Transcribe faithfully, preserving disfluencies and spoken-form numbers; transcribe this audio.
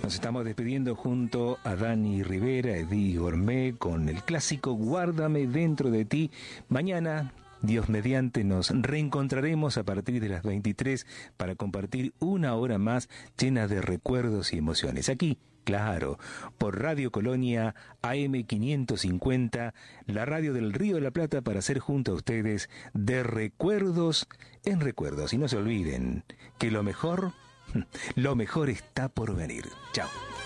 Nos estamos despidiendo junto a Dani Rivera, Eddie Gourmet, con el clásico Guárdame dentro de ti. Mañana, Dios mediante, nos reencontraremos a partir de las veintitrés para compartir una hora más llena de recuerdos y emociones. Aquí, claro, por Radio Colonia A M quinientos cincuenta, la radio del Río de la Plata, para hacer junto a ustedes de recuerdos en recuerdos. Y no se olviden que lo mejor, lo mejor está por venir. Chao.